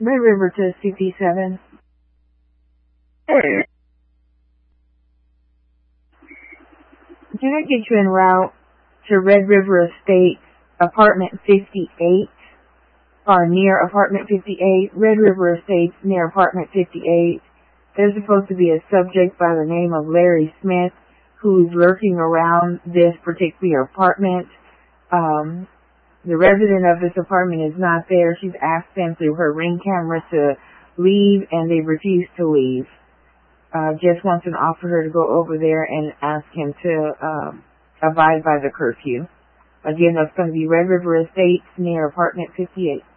Red River to CP7. Hey, Can I get you en route to Red River Estates, apartment 58, or near apartment 58? Red River Estates, near apartment 58. There's supposed to be a subject by the name of Larry Smith who's lurking around this particular apartment. The resident of this apartment is not there. She's asked them through her Ring camera to leave, and they refuse to leave. Just wants to offer her to go over there and ask him to abide by the curfew. Again, that's going to be Red River Estates near apartment 58.